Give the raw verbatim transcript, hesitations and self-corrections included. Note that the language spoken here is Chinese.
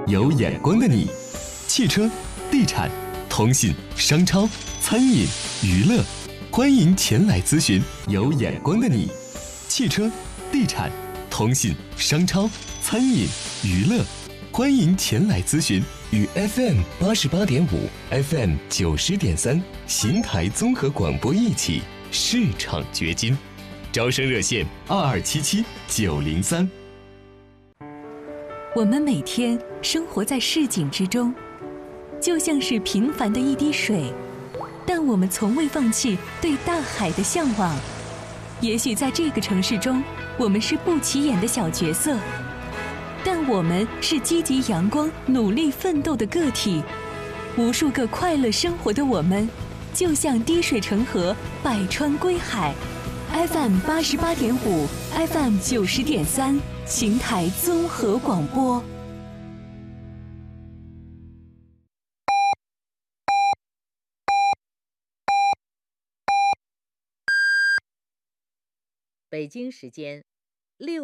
有眼光的你。汽车、地产、通信、商超、餐饮、娱乐，欢迎前来咨询有眼光的你。汽车、地产、通信、商超、餐饮、娱乐，欢迎前来咨询。与 F M 八十八点五、F M 九十点三邢台综合广播一起市场掘金，招生热线二二七七九零三。 我们每天生活在市井之中，就像是平凡的一滴水，但我们从未放弃对大海的向往。也许在这个城市中，我们是不起眼的小角色，但我们是积极阳光、努力奋斗的个体。无数个快乐生活的我们，就像滴水成河，百川归海。F M 八十八点五 ，F M 九十点三，邢台综合广播。 北京时间